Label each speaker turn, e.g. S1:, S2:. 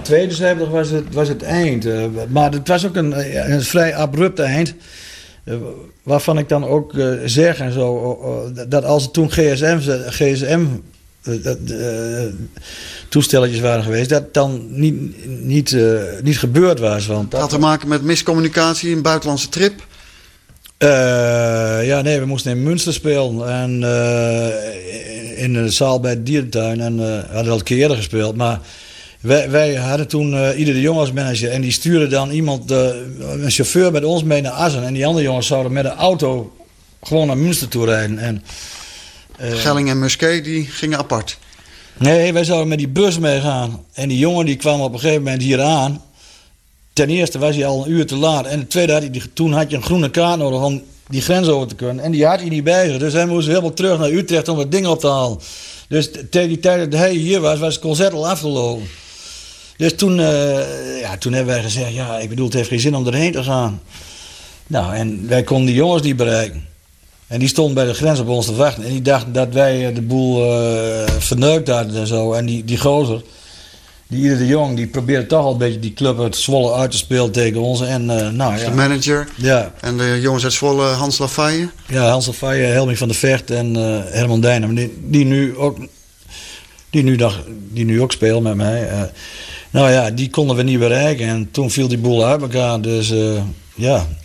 S1: 72 was het eind. Maar het was ook een vrij abrupt eind. Waarvan ik dan ook zeg en zo, dat als het toen GSM toestelletjes waren geweest, dat het dan niet gebeurd was. Want
S2: dat had te maken met miscommunicatie, een buitenlandse trip?
S1: Nee, we moesten in Münster spelen. En in de zaal bij het dierentuin. En hadden al een keer eerder gespeeld. Maar wij hadden toen ieder de jongen als manager. En die stuurde dan een chauffeur met ons mee naar Assen. En die andere jongens zouden met de auto gewoon naar Münster toe rijden. En,
S2: Gelling en Musquet, die gingen apart?
S1: Nee, wij zouden met die bus meegaan. En die jongen die kwam op een gegeven moment hier aan. Ten eerste was hij al een uur te laat. En ten tweede toen had je een groene kaart nodig om die grens over te kunnen. En die had hij niet bij zich. Dus hij moest helemaal terug naar Utrecht om het ding op te halen. Dus tegen die tijd dat hij hier was het concert al afgelopen. Dus toen hebben wij gezegd, ik bedoel, het heeft geen zin om erheen te gaan. Nou, en wij konden die jongens niet bereiken. En die stonden bij de grens op ons te wachten. En die dachten dat wij de boel verneukt hadden en zo. En die gozer, die Ieder de Jong, die probeerde toch al een beetje die club uit Zwolle uit te spelen tegen ons. En,
S2: de manager.
S1: Ja.
S2: En de jongens uit Zwolle, Hans Lafaye.
S1: Ja, Hans Lafaye, Helming van der Vecht en Herman Dijnem. Die nu ook spelen met mij. die konden we niet bereiken. En toen viel die boel uit elkaar. Dus